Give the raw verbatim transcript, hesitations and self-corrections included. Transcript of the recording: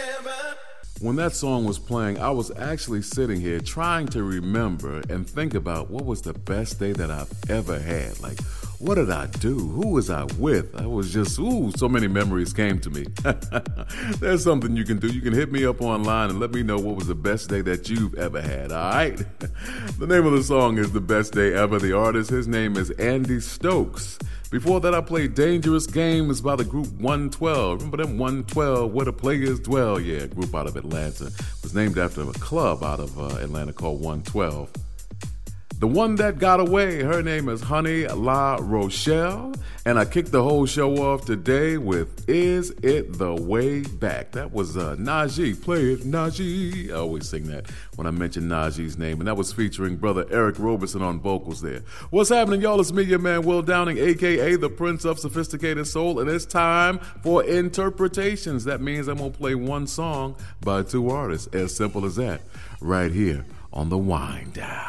When that song was playing, I was actually sitting here trying to remember and think about what was the best day that I've ever had. Like, what did I do? Who was I with? I was just, ooh, so many memories came to me. There's something you can do. You can hit me up online and let me know what was the best day that you've ever had, all right? The name of the song is The Best Day Ever. The artist, his name is Andy Stokes. Before that, I played Dangerous Games by the group one twelve. Remember them one twelve, Where the Players Dwell? Yeah, a group out of Atlanta. It was named after a club out of uh, Atlanta called one twelve. The one that got away, her name is Honey La Rochelle. And I kicked the whole show off today with Is It the Way Back? That was uh, Najee. Play it, Najee. I always sing that when I mention Najee's name. And that was featuring brother Eric Roberson on vocals there. What's happening, y'all? It's me, your man, Will Downing, a k a the Prince of Sophisticated Soul. And it's time for interpretations. That means I'm going to play one song by two artists. As simple as that. Right here on The Wind Down.